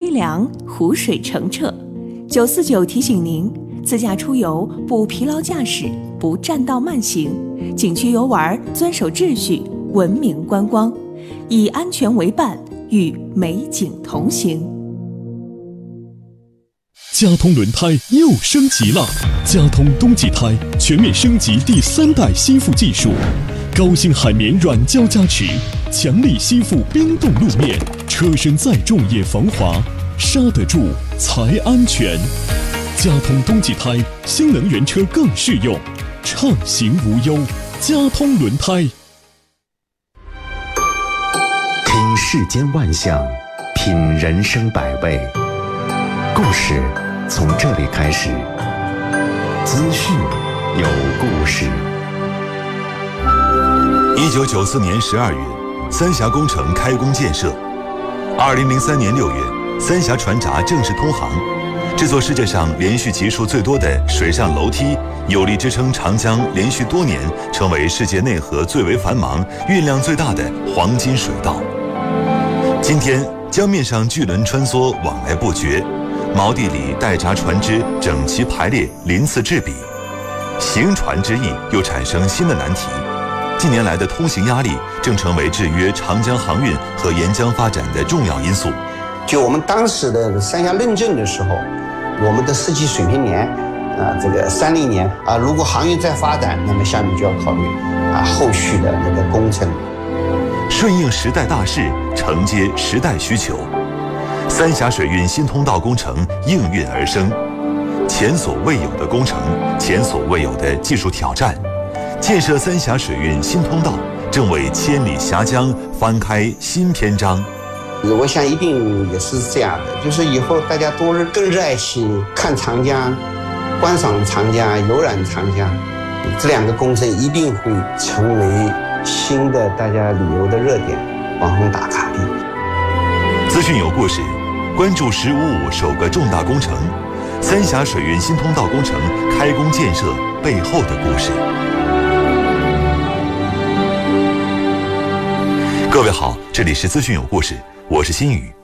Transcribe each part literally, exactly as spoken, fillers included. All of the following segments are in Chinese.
一凉，湖水澄澈。九四九提醒您，自驾出游不疲劳驾驶，不占道慢行，景区游玩遵守秩序，文明观光，以安全为伴，与美景同行。 佳通轮胎又升级了，佳通冬季胎全面升级第三代吸附技术，高性海绵软胶加持，强力吸附冰冻路面，车身再重也防滑，刹得住才安全。佳通冬季胎，新能源车更适用，畅行无忧。佳通轮胎。 听世间万象，品人生百味，故事从这里开始。资讯有故事。 一九九四年十二月，三峡工程开工建设。二零零三年六月，三峡船闸正式通航。这座世界上连续级数最多的水上楼梯，有力支撑长江连续多年成为世界内河最为繁忙、运量最大的黄金水道。今天，江面上巨轮穿梭，往来不绝。锚地里待闸船只整齐排列，鳞次栉比。行船之役又产生新的难题。近年来的通行压力正成为制约长江航运和沿江发展的重要因素。 就我们当时的三峡认证的时候，我们的设计水平年啊，这个三零年啊，如果航运再发展，那么下面就要考虑啊后续的这个工程。 顺应时代大势，承接时代需求，三峡水运新通道工程应运而生。前所未有的工程，前所未有的技术挑战，建设三峡水运新通道正为千里峡江翻开新篇章。 我想一定也是这样的，就是以后大家都是更热爱去看长江，观赏长江，游览长江，这两个工程一定会成为新的大家旅游的热点，网红打卡地。 资讯有故事，关注“十五五”首个重大工程——三峡水运新通道工程开工建设背后的故事。各位好，这里是资讯有故事，我是新宇。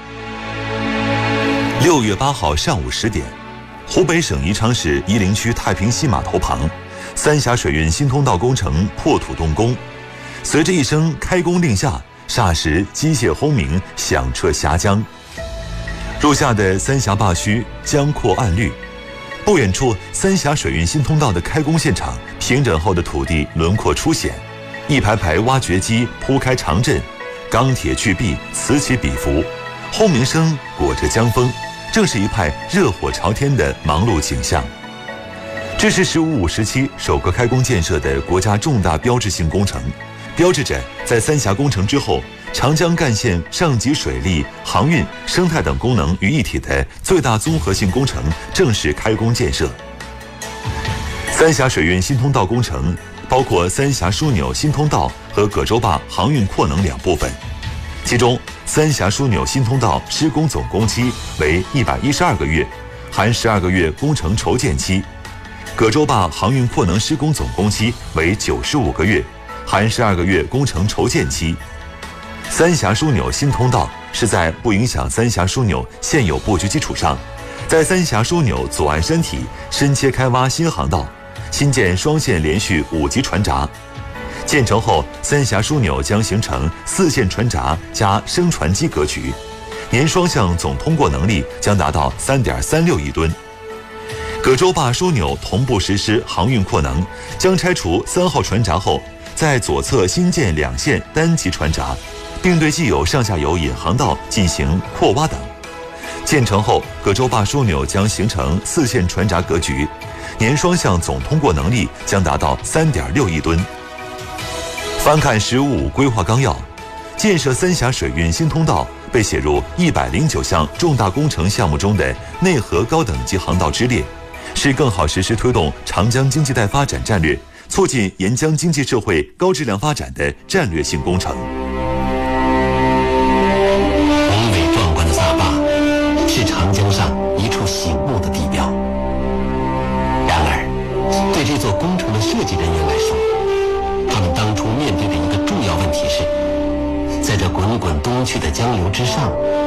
六月八号上午十点，湖北省宜昌市夷陵区太平溪码头旁，三峡水运新通道工程破土动工。随着一声开工令下，霎时机械轰鸣响彻峡江。入夏的三峡坝区江阔岸绿，不远处三峡水运新通道的开工现场，平整后的土地轮廓初显，一排排挖掘机铺开长阵，钢铁巨壁此起彼伏，轰鸣声裹着江风，正是一派热火朝天的忙碌景象。这是“十五五”时期首个开工建设的国家重大标志性工程，标志着在三峡工程之后，长江干线上级水利、航运、生态等功能于一体的最大综合性工程正式开工建设。三峡水运新通道工程包括三峡枢纽新通道和葛洲坝航运扩能两部分，其中三峡枢纽新通道施工总工期为一百一十二个月，含十二个月工程筹建期；葛洲坝航运扩能施工总工期为九十五个月，含十二个月工程筹建期。三峡枢纽新通道是在不影响三峡枢纽现有布局基础上，在三峡枢纽左岸山体深切开挖新航道，新建双线连续五级船闸。建成后，三峡枢纽将形成四线船闸加升船机格局，年双向总通过能力将达到 三点三六亿吨。葛洲坝枢纽同步实施航运扩能，将拆除三号船闸后，在左侧新建两线单级船闸，并对既有上下游引航道进行扩挖等。建成后，葛洲坝枢纽将形成四线船闸格局，年双向总通过能力将达到 三点六亿吨。翻看“十五五”规划纲要，建设三峡水运新通道被写入一百零九项重大工程项目中的内河高等级航道之列，是更好实施推动长江经济带发展战略，促进沿江经济社会高质量发展的战略性工程。 宏伟壮观的萨坝是长江上一处醒目的地标。然而，对这座工程的设计人员来说，他们当初面对的一个重要问题是，在这滚滚东去的江流之上，